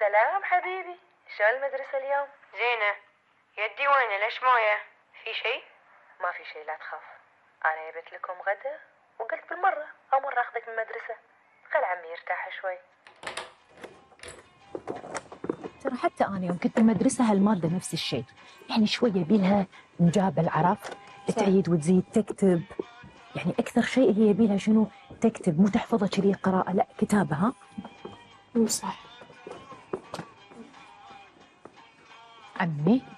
سلام حبيبي، شو المدرسة اليوم؟ زينة. يدي وينه؟ ليش مويه؟ في شيء؟ ما في شيء، لا تخاف. أنا جبت لكم غدا وقلت بالمرة أمر أخذك من المدرسة، خل عمي يرتاح شوي. ترى حتى أنا يوم كنت بالمدرسة هالمادة نفس الشيء، يعني شوية يبيلها مجابل، عرفت؟ تعيد وتزيد تكتب، يعني أكثر شيء هي يبيلها شنو؟ تكتب، مو تحفظها كذي قراءة، لا كتابة. ها؟ صح. عمي